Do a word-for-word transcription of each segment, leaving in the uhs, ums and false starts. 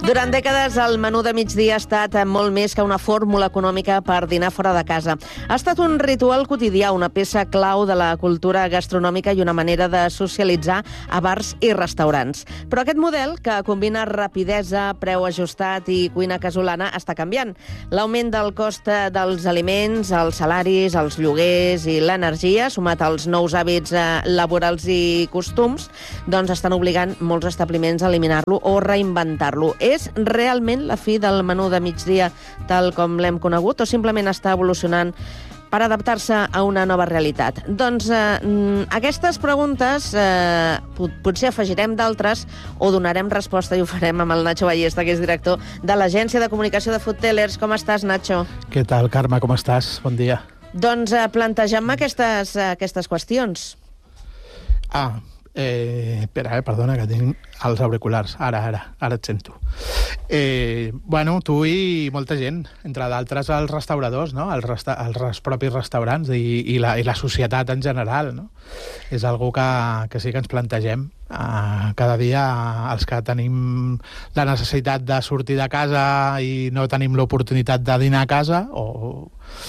Durant dècades, el menú de migdia ha estat molt més que una fórmula econòmica per dinar fora de casa. Ha estat un ritual quotidià, una peça clau de la cultura gastronòmica i una manera de socialitzar a bars i restaurants. Però aquest model, que combina rapidesa, preu ajustat i cuina casolana, està canviant. L'augment del cost dels aliments, els salaris, els lloguers i l'energia, sumat als nous hàbits laborals i costums, doncs estan obligant molts establiments a eliminar-lo o reinventar-lo. És realment la fi del menú de migdia tal com l'hem conegut o simplement està evolucionant per adaptar-se a una nova realitat? Doncs eh, aquestes preguntes eh, potser afegirem d'altres o donarem resposta i ho farem amb el Nacho Ballesta, que és director de l'Agència de Comunicació de Foodtellers. Com estàs, Nacho? Què tal, Carme? Com estàs? Bon dia. Doncs eh, plantegem aquestes, aquestes qüestions. Ah, eh, espera, eh, perdona, que tinc els auriculars. Ara, ara, ara et sento. Eh, bueno, tu i molta gent, entre d'altres els restauradors, no? els, resta els, els propis restaurants i, i, la, i la societat en general, no? És algo que, que sí que ens plantegem. Uh, cada dia els que tenim la necessitat de sortir de casa i no tenim l'oportunitat de dinar a casa, o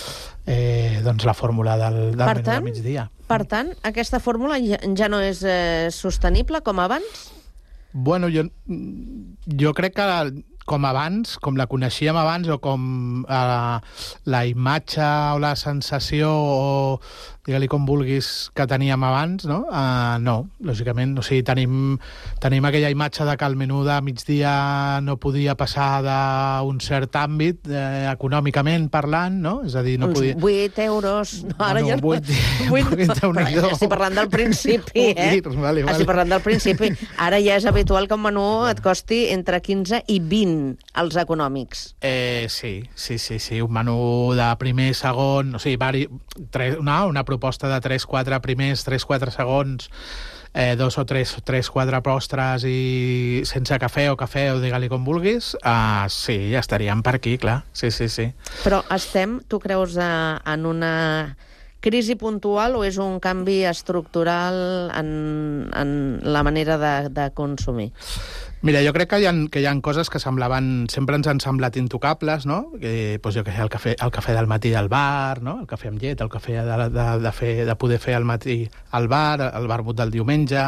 eh, doncs la fórmula del, del menú de migdia. Per tant, aquesta fórmula ja, ja no és eh, sostenible com abans? Bueno, jo, jo crec que com abans, com la coneixíem abans, o com eh, la imatge o la sensació, o digue-li com vulguis, que teníem abans, no? Uh, no, lògicament. O sigui, tenim, tenim aquella imatge de que el menú de migdia no podia passar d'un cert àmbit, eh, econòmicament parlant, no? És a dir, no uns podia... vuit euros. No, ara no, ja no... vuit, vuit, vuit, però ja estic parlant del principi, eh? Vale, vale. Estic parlant del principi. Ara ja és habitual que un menú et costi entre quinze i vint els econòmics. Eh, sí, sí, sí, sí. Un menú de primer, segon... O sigui, vari, tres, no, una proposta de tres quatre primers, tres quatre segons, eh, dos o tres, tres quatre postres i sense cafè o cafè, o digue-li com vulguis, uh, sí, ja estaríem per aquí, clar. Sí, sí, sí. Però estem, tu creus, eh, en una crisi puntual o és un canvi estructural en, en la manera de, de consumir? Mira, jo crec que hi ha, que hi ha coses que semblaven, sempre ens han semblat intocables, no? Que, doncs jo què sé, el cafè, el cafè del matí al bar, no? El cafè amb llet, el cafè de, de, de, fer, de poder fer al matí al bar, el barbut del diumenge,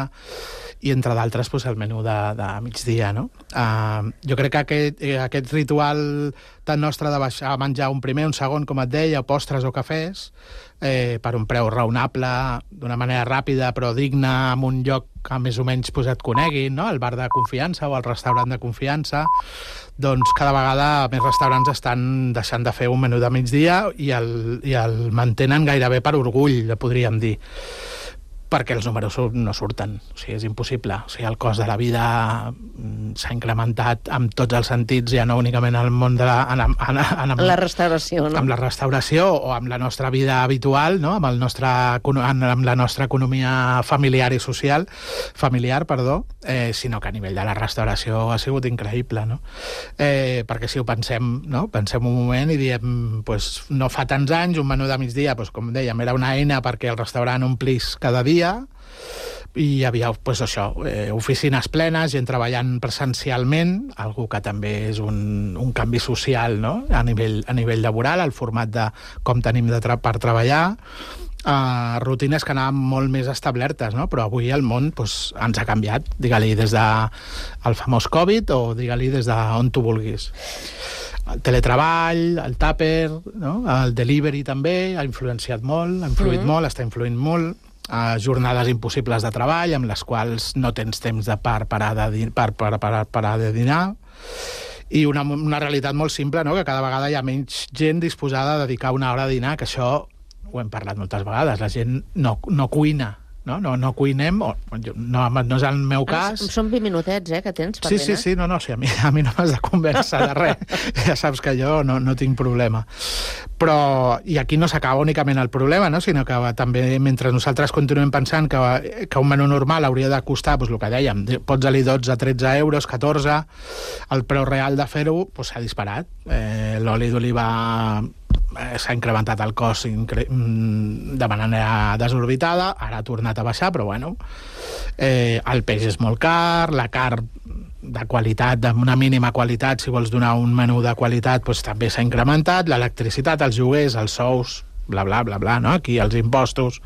i entre d'altres doncs, el menú de, de migdia, no? Uh, jo crec que aquest, aquest ritual tan nostre de baixar a menjar un primer, un segon, com et deia, postres o cafès, eh, per un preu raonable, d'una manera ràpida però digna, en un lloc que més o menys pues, et coneguin, no? El bar de confiança o el restaurant de confiança, doncs cada vegada més restaurants estan deixant de fer un menú de migdia i el, i el mantenen gairebé per orgull, podríem dir, perquè els números no surten, o sigui, és impossible. O sigui, el cost de la vida s'ha incrementat amb tots els sentits, ja no únicament al món de la... En, en, en, en, la restauració, no? Amb la restauració o amb la nostra vida habitual, no? Amb, el nostre, amb la nostra economia familiar i social, familiar, perdó, eh, sinó que a nivell de la restauració ha sigut increïble, no? Eh, perquè si ho pensem, no? Pensem un moment i diem, pues, no fa tants anys, un menú de migdia, pues, com dèiem, era una eina perquè el restaurant omplís cada dia, i hi havia pues, això, eh, oficines plenes, gent treballant presencialment, algo que també és un, un canvi social, no? a, nivell, a nivell laboral, el format de com tenim de tra per treballar, uh, rutines que anaven molt més establertes, no? Però avui el món pues, ens ha canviat, digue-li des del famós Covid o digue-li des d'on tu vulguis. El teletreball, el tàper, no? El delivery també ha influenciat molt, ha influït mm. molt, està influint molt. Uh, jornades impossibles de treball amb les quals no tens temps de par parar de, par, par, par, parar de dinar, i una, una realitat molt simple, no? Que cada vegada hi ha menys gent disposada a dedicar una hora a dinar, que això ho hem parlat moltes vegades, la gent no, no cuina, no, no, no cuinem, o, no, no és el meu cas. Són vint minutets, eh, que tens per sí, dinar. Sí, sí, no, no, sí, a mi, a mi no m'has de conversa de res, ja saps que jo no, no tinc problema. Però, i aquí no s'acaba únicament el problema, no? Sinó que també, mentre nosaltres continuem pensant que, que un menú normal hauria de costar, doncs el que dèiem, pots dir dotze, tretze euros, catorze, el preu real de fer-ho doncs, s'ha disparat. Eh, l'oli d'oliva eh, s'ha incrementat el cost incre... de manera desorbitada, ara ha tornat a baixar, però bueno, eh, el peix és molt car, la carn de qualitat, d'una mínima qualitat, si vols donar un menú de qualitat, doncs també s'ha incrementat, l'electricitat, els lloguers, els sous, bla, bla, bla, bla, no? Aquí els impostos.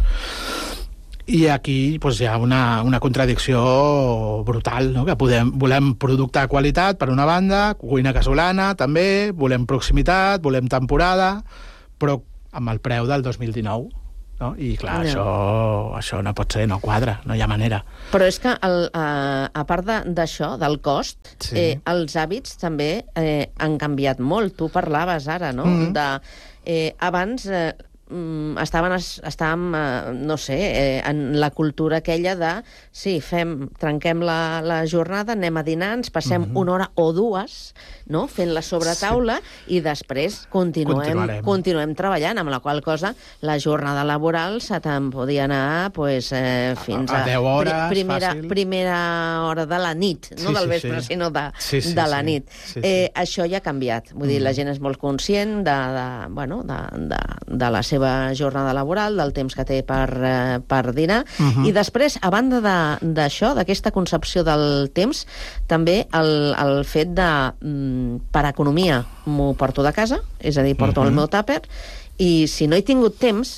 I aquí doncs, hi ha una, una contradicció brutal, no? Que podem, volem producte de qualitat, per una banda, cuina casolana, també, volem proximitat, volem temporada, però amb el preu del dos mil dinou. No? I clar, no. això, això no pot ser, no quadra, no hi ha manera. Però és que el, a, a part d'això, de, del cost, sí. eh, els hàbits també eh, han canviat molt. Tu parlaves ara, no? Mm-hmm. De, eh, abans eh, estaven, estàvem, eh, no sé, eh, en la cultura aquella de sí, fem, trenquem la, la jornada, anem a dinar, ens passem mm-hmm. una hora o dues, no? Fent la sobretaula sí. i després continuem, continuem treballant, amb la qual cosa la jornada laboral se te'n podia anar pues, eh, fins a, a deu hores, pri primera, fàcil. primera hora de la nit, no sí, del vespre, sí. sinó de, sí, sí, de la sí. nit. Sí, sí. Eh, això ja ha canviat. Vull mm. dir, la gent és molt conscient de, de, bueno, de, de, de la seva jornada laboral, del temps que té per, eh, per dinar, mm-hmm. i després, a banda d'això, d'aquesta concepció del temps, també el, el fet de per economia m'ho porto de casa, és a dir, porto uh-huh. el meu tàper, i si no he tingut temps,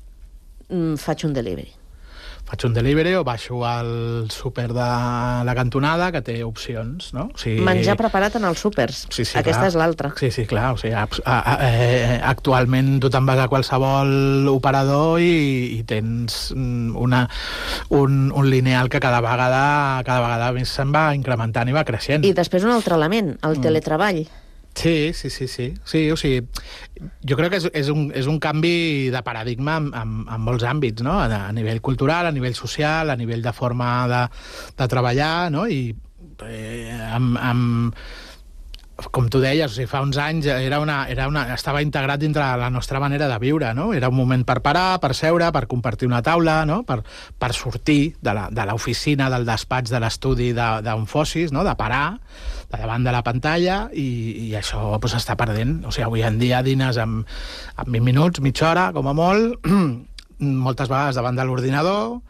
faig un delivery. Faig un delivery o baixo al súper de la cantonada, que té opcions, no? O sigui... Menjar preparat en els súpers. Sí, sí, aquesta clar. És l'altra. Sí, sí, clar. O sigui, a, a, a, eh, actualment tu te'n vas a qualsevol operador i, i tens una, un, un lineal que cada vegada, cada vegada més se'n va incrementant i va creixent. I després un altre element, el mm. teletreball. Sí, sí, sí, sí. sí o sigui, jo crec que és, és, un, és un canvi de paradigma en, en, en molts àmbits, no? A, a nivell cultural, a nivell social, a nivell de forma de, de treballar, no? I eh, amb, amb, com tu deies, o sigui, fa uns anys era una, era una, estava integrat dintre la nostra manera de viure, no? Era un moment per parar, per seure, per compartir una taula, no? Per, per sortir de l'oficina, de del despatx, de l'estudi d'on fossis, no? De parar de davant de la pantalla, i, i això pues, està perdent. O sigui, avui en dia dines amb, amb vint minuts, mitja hora, com a molt, moltes vegades davant de l'ordinador,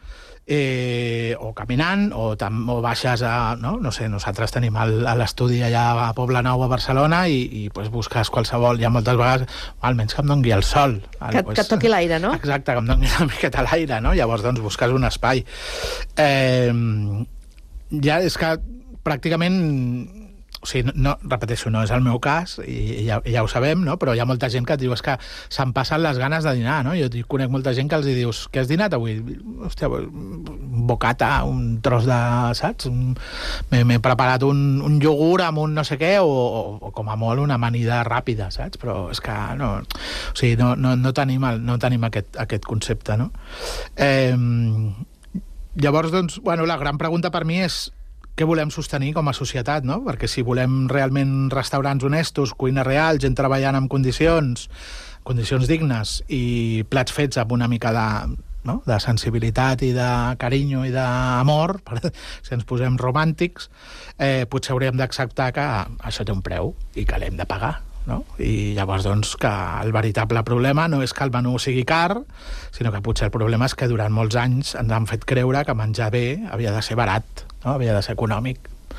eh, o caminant, o, tam, o baixes a... No, no sé, nosaltres tenim l'estudi allà a Poblenou, a Barcelona, i, i pues, busques qualsevol... Hi ha moltes vegades, almenys que em doni el sol. Que, pues, que et toqui l'aire, no? Exacte, que em doni una miqueta l'aire, no? Llavors, doncs, busques un espai. Eh, ja és que pràcticament... O sigui, no, repeteixo, no és el meu cas, i ja, ja ho sabem, no? Però hi ha molta gent que et diu, és que se'm passen les ganes de dinar, no? Jo conec molta gent que els dius, què has dinat avui? Hòstia, un bocata, un tros de... saps? M'he preparat un, un iogurt amb un no sé què, o, o, o com a molt una amanida ràpida, saps? Però és que no... O sigui, no, no, no tenim, el, no tenim aquest, aquest concepte, no? Eh, llavors, doncs, bueno, la gran pregunta per mi és què volem sostenir com a societat, no? Perquè si volem realment restaurants honestos, cuina real, gent treballant en condicions, condicions dignes i plats fets amb una mica de, no? de sensibilitat i de carinyo i d'amor, si ens posem romàntics, eh, potser hauríem d'acceptar que això té un preu i que l'hem de pagar. No? I llavors doncs que el veritable problema no és que el menú sigui car, sinó que potser el problema és que durant molts anys ens han fet creure que menjar bé havia de ser barat, no? Havia de ser econòmic,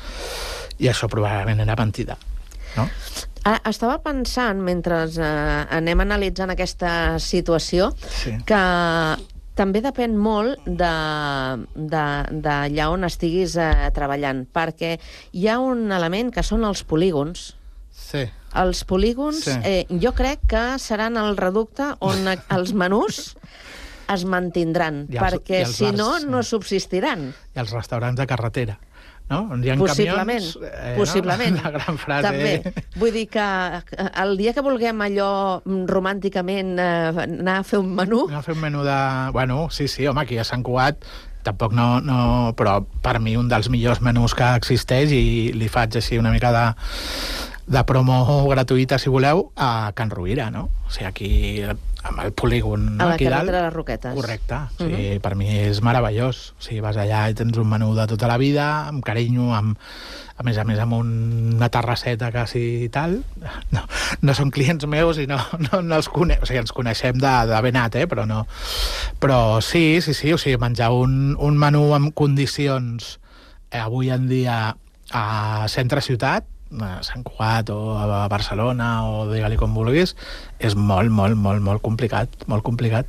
i això probablement era mentida, no? Estava pensant, mentre eh, anem analitzant aquesta situació, sí. que també depèn molt d'allà de, de on estiguis eh, treballant, perquè hi ha un element que són els polígons. Sí. Els polígons, sí. eh, jo crec que seran el reducte on els menús es mantindran, els, perquè si bars, no, no subsistiran. I els restaurants de carretera, no? On hi ha possiblement, camions, eh, possiblement. No? La gran frase. També. Vull dir que el dia que vulguem allò romànticament eh, anar a fer un menú... Anar a fer un menú de... Bueno, sí, sí, home, aquí a Sant Cugat tampoc no, no... Però per mi un dels millors menús que existeix, i li faig així una mica de... de promo gratuïta, si voleu, a Can Rovira, no? O sigui, aquí, amb el polígon... A la aquí carretera de les Roquetes. Correcte. O sigui, uh-huh. Per mi és meravellós. O sigui, vas allà i tens un menú de tota la vida, amb carinyo, amb, a més a més amb una terrasseta quasi i tal. No, no són clients meus i no, no, no els conec. O sigui, ens coneixem de, de ben nat, eh? Però no... Però sí, sí, sí. O sigui, menjar un, un menú amb condicions eh, avui en dia a centre ciutat, a Sant Cugat o a Barcelona o digue-li com vulguis, és molt, molt, molt, molt complicat, molt complicat.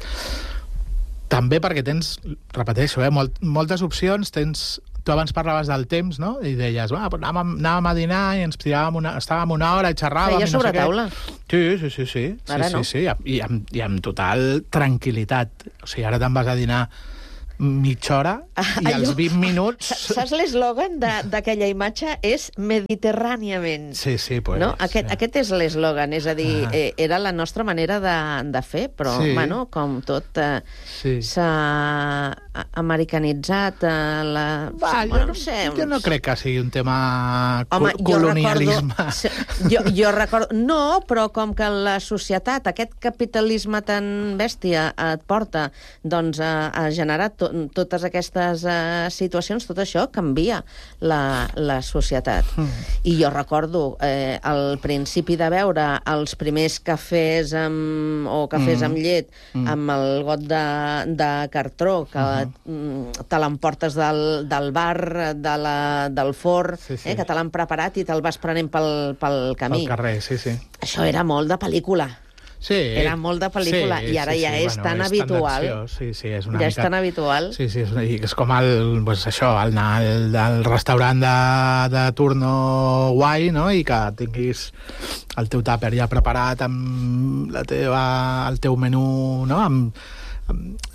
També perquè tens, repeteixo, eh, molt, moltes opcions, tens... Tu abans parlaves del temps, no? I deies, va, anàvem, anàvem a dinar i ens tiràvem una, estàvem una hora i xerràvem... Feia i no sobre sé taula. Sí, sí, sí, sí. Ara sí, no. Sí, sí, i amb, i amb total tranquil·litat. O sigui, ara te'n vas a dinar mitja hora i als vint minuts... Saps l'eslògan d'aquella imatge? És mediterràniament. Sí, sí, pues... No? Aquest, sí. aquest és l'eslògan, és a dir, Ah. eh, era la nostra manera de, de fer, però, Sí. bueno, com tot eh, Sí. s'ha americanitzat eh, la... Va, bueno, jo, no sé, jo no crec que sigui un tema Home, col colonialisme. Jo recordo, jo, jo recordo... No, però com que la societat, aquest capitalisme tan bèstia et porta doncs, a, a generar to, totes aquestes uh, situacions, tot això canvia la, la societat. Mm. I jo recordo eh, al principi de veure els primers cafès amb, o cafès mm. amb llet mm. amb el got de, de cartró que mm. te l'emportes del, del bar, de la, del forn, sí, sí. Eh, que te l'han preparat i te'l vas prenent pel, pel camí. Pel carrer, sí, sí. Això era molt de pel·lícula. Sí, era molt de pel·lícula, sí, i ara sí, ja sí, és bueno, tan és habitual. Sí, sí, és una ja mica... és tan habitual. Sí, sí, és, una... és com el, pues això, el anar al, al restaurant de, de turno guai, no?, i que tinguis el teu tàper ja preparat amb la teva, el teu menú, no?, amb... amb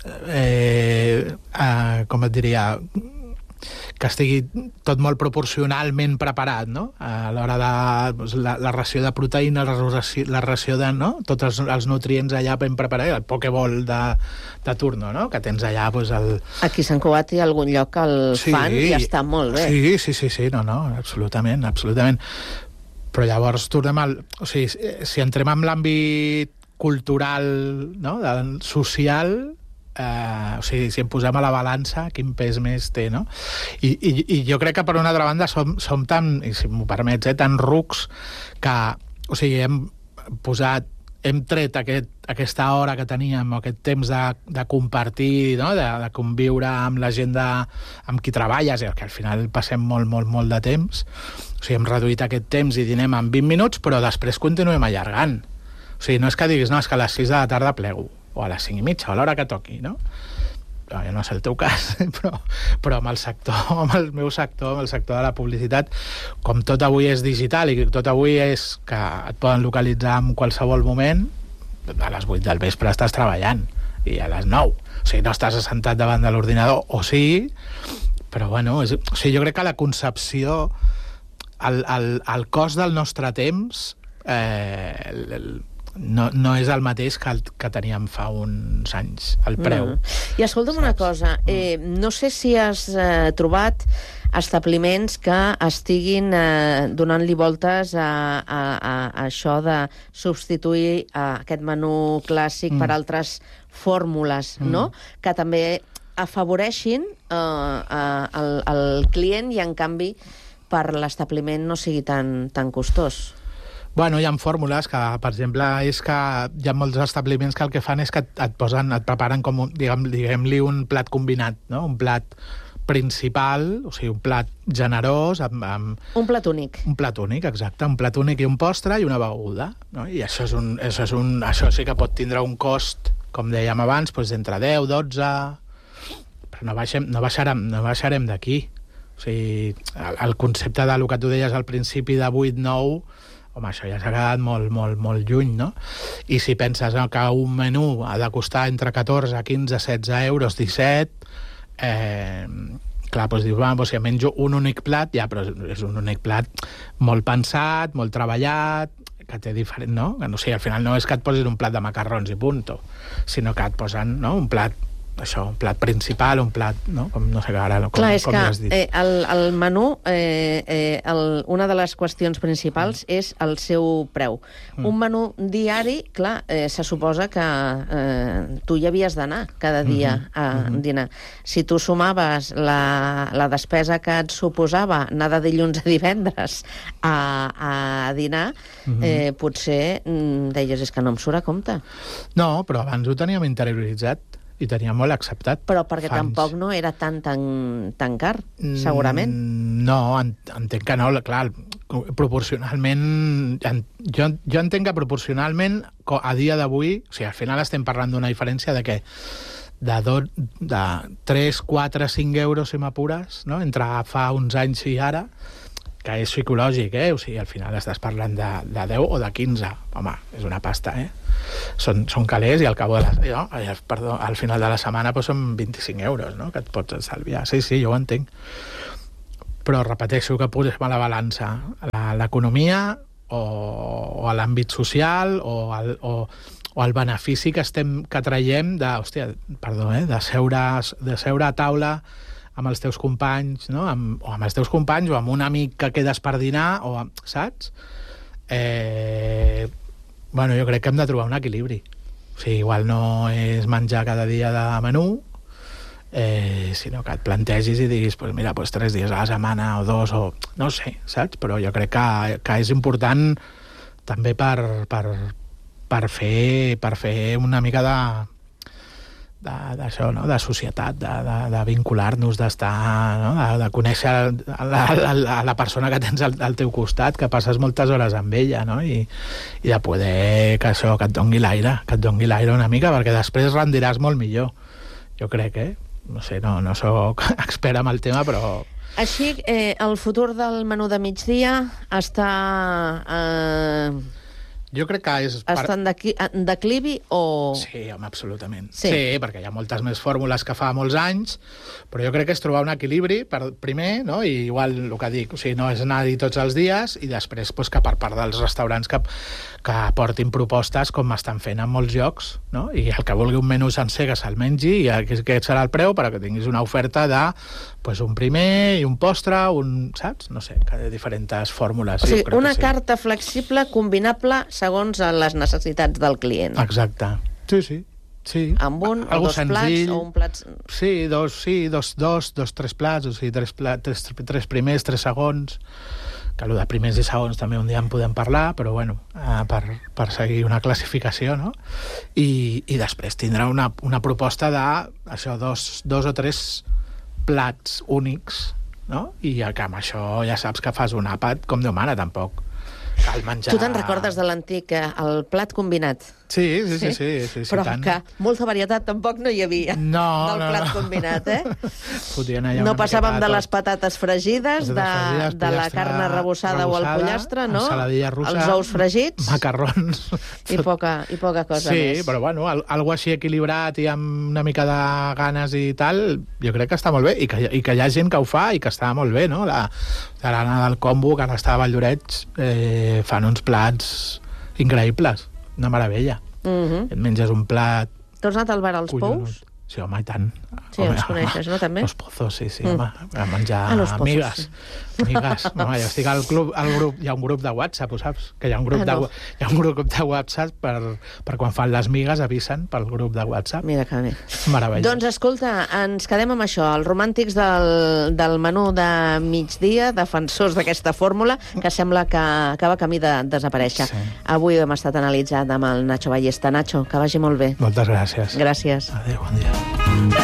eh, eh, com et diria... que estigui tot molt proporcionalment preparat, no? A l'hora de doncs, la, la ració de proteïna, la ració, la ració de, no? Tots els, els nutrients allà ben preparats, el pokeball de, de turno, no? Que tens allà, doncs, el... Aquí a Sant Cugat hi ha algun lloc que el sí, fan i està molt bé. Sí, sí, sí, sí, no, no, absolutament, absolutament. Però llavors tornem al... O sigui, si entrem en l'àmbit cultural, no?, del social... Uh, o sigui, si em posem a la balança, quin pes més té, no? I, i, i jo crec que per una altra banda som, som tan, i si m'ho permets, eh, tan rucs que, o sigui, hem posat, hem tret aquest, aquesta hora que teníem, aquest temps de, de compartir, no?, de, de conviure amb la gent de, amb qui treballes, que al final passem molt, molt, molt de temps. O sigui, hem reduït aquest temps i dinem en vint minuts, però després continuem allargant. O sigui, no és que diguis, no, és que a les sis de la tarda plego, o a les cinc i mitja, o a l'hora que toqui, no? No, jo no sé el teu cas, però, però amb el sector, amb el meu sector, amb el sector de la publicitat, com tot avui és digital i tot avui és que et poden localitzar en qualsevol moment, a les vuit del vespre estàs treballant, i a les nou. O sigui, no estàs assentat davant de l'ordinador, o sí, però bueno, és, o sigui, jo crec que la concepció, el, el, el cost del nostre temps, eh, el, el, No, no és el mateix que, el, que teníem fa uns anys, el preu. Mm. I escolta'm una cosa, eh, no sé si has eh, trobat establiments que estiguin eh, donant-li voltes a, a, a, a això de substituir a aquest menú clàssic mm. per altres fórmules, mm. no?, que també afavoreixin eh, eh, el, el client i, en canvi, per l'establiment no sigui tan, tan costós. Bueno, hi ha fórmules que, per exemple, és que hi ha molts establiments que el que fan és que et, et posen, et preparen com, un, diguem, diguem-li, un plat combinat, no? Un plat principal, o sigui, un plat generós amb, amb... Un plat únic. Un plat únic, exacte. Un plat únic i un postre i una beguda, no? I això, és un, això, és un, això sí que pot tindre un cost, com dèiem abans, doncs d'entre deu, dotze... Però no, baixem, no baixarem, no baixarem d'aquí. O sigui, el, el concepte del que tu deies al principi de vuit nou... Home, això ja s'ha quedat molt, molt, molt lluny, no? I si penses no, que un menú ha de costar entre catorze, quinze, setze euros, disset, eh, clar, doncs dius, bueno, si em menjo un únic plat, ja, però és un únic plat molt pensat, molt treballat, que té diferent, no? Que no sé, al final no és que et posin un plat de macarrons i punto, sinó que et posen, no?, un plat, això, un plat principal, un plat, no? Com, no sé, ara, com, clar, és com que has dit. Eh, el, el menú, eh, eh, el, una de les qüestions principals mm. és el seu preu. Mm. Un menú diari, clar, eh, se suposa que eh, tu hi havies d'anar cada dia mm -hmm. a mm-hmm. dinar. Si tu sumaves la, la despesa que et suposava anar de dilluns a divendres a, a dinar, mm-hmm. eh, potser mm, deies, és que no em surt a compte. No, però abans ho teníem interioritzat. i tenia molt acceptat. Però perquè Fans. tampoc no era tan, tan, tan car, segurament. Mm, no, entenc que no, clar, proporcionalment... Jo, jo entenc que proporcionalment, a dia d'avui, o sigui, al final estem parlant d'una diferència de què? De, do, de tres, quatre, cinc euros, si m'apures, no? Entre fa uns anys i ara, que és psicològic, eh? O sigui, al final estàs parlant de, de deu o de quinze. Home, és una pasta, eh? Són, són calés i al cabo de la, no? Perdó, al final de la setmana doncs, són vint-i-cinc euros, no? Que et pots estalviar. Sí, sí, jo ho entenc. Però repeteixo que posem a la balança l'economia o, o a l'àmbit social o el, o, o el benefici que, estem, que traiem de, hòstia, perdó, eh? de, seure, de seure a taula amb els teus companys, no? Amb, o amb els teus companys, o amb un amic que quedes per dinar, o amb, saps? Eh, bueno, jo crec que hem de trobar un equilibri. O sigui, igual no és menjar cada dia de menú, eh, sinó que et plantegis i diguis, pues mira, pues tres dies a la setmana o dos, o no ho sé, saps? Però jo crec que, que és important també per, per, per, fer, per fer una mica de... d'això, no? De societat, de, de, de vincular-nos, d'estar, no? de, de conèixer la, la, la persona que tens al, al teu costat, que passes moltes hores amb ella, no? I, i de poder que això, que et dongui l'aire, que et dongui l'aire una mica, perquè després rendiràs molt millor. Jo crec, eh? No sé, no, no soc expert en el tema, però... Així, eh, el futur del menú de migdia està... Eh... Jo crec que és... Està en, decli en declivi o...? Sí, home, absolutament. Sí. sí, perquè hi ha moltes més fórmules que fa molts anys, però jo crec que és trobar un equilibri, per, primer, no? I igual el que dic, o sigui, no és anar-hi tots els dies, i després pues, que per part dels restaurants que, que portin propostes com estan fent en molts llocs, no? I el que vulgui un menú sencer que se'l mengi, i aquest serà el preu, però que tinguis una oferta de pues, un primer i un postre, un, saps? No sé, que diferents fórmules. O sigui, sí, una sí. carta flexible, combinable segons les necessitats del client. Exacte. Sí, sí. sí. Amb un o Algo dos senzill. plats o un plat... Sí, dos, sí, dos, dos, dos, tres plats, o sigui, tres, plat, tres, tres primers, tres segons, que el de primers i segons també un dia en podem parlar, però bueno, eh, per, per seguir una classificació, no? I, i després tindrà una, una proposta de, això, dos, dos o tres plats únics, no? I que amb això ja saps que fas un àpat com Déu mana, tampoc. Cal menjar... Tu te'n recordes de l'antic, el plat combinat? Sí, sí, sí, sí, sí, sí, però tant. que molta varietat tampoc no hi havia no, del no, plat no. combinat, eh? No passàvem de les patates fregides, de, fregides, de la carn arrebossada o el pollastre, no? Ensaladilla russa, els ous fregits, macarrons... I poca, i poca cosa sí, més. Sí, però bueno, al, algo així equilibrat i amb una mica de ganes i tal, jo crec que està molt bé, i que, i que hi ha gent que ho fa i que està molt bé, no? La, l'Anna del Combo, que ara està a Valldorets, eh, fan uns plats increïbles, una meravella. Uh-huh. Et menges un plat... Tu has anat al bar als Pous? Sí, home, i tant. Sí, home, els coneixes, no, també? Los Pozos, sí, sí, Mm. home. A menjar Ah, Los Pozos, amigues. sí. Amigues. Home, jo estic al club, al grup, hi ha un grup de WhatsApp, ho saps? Que hi ha un grup, Ah, no. de, hi ha un grup de WhatsApp per, per quan fan les migues avisen pel grup de WhatsApp. Mira que bé. Meravellós. Doncs escolta, ens quedem amb això, els romàntics del, del menú de migdia, defensors d'aquesta fórmula, que sembla que, que va camí de desaparèixer. Sí. Avui hem estat analitzant amb el Nacho Ballesta. Nacho, que vagi molt bé. Moltes gràcies. Gràcies. Adéu, bon dia.